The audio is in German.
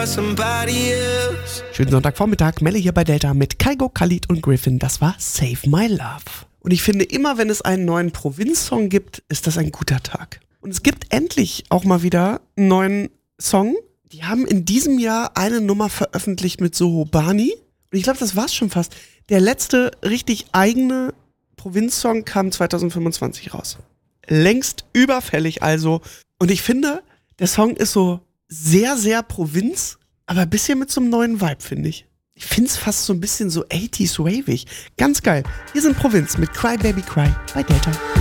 Schönen Sonntagvormittag, Melle hier bei Delta mit Kygo, Khalid und Griffin. Das war Save My Love. Und ich finde, immer wenn es einen neuen Provinz-Song gibt, ist das ein guter Tag. Und es gibt endlich auch mal wieder einen neuen Song. Die haben in diesem Jahr eine Nummer veröffentlicht mit Soho Bani. Und ich glaube, das war's schon fast. Der letzte richtig eigene Provinz-Song kam 2025 raus. Längst überfällig also. Und ich finde, der Song ist so sehr, sehr Provinz, aber ein bisschen mit so einem neuen Vibe, finde ich. Ich finde es fast so ein bisschen so 80s wavig. Ganz geil. Hier sind Provinz mit Cry Baby Cry bei Delta.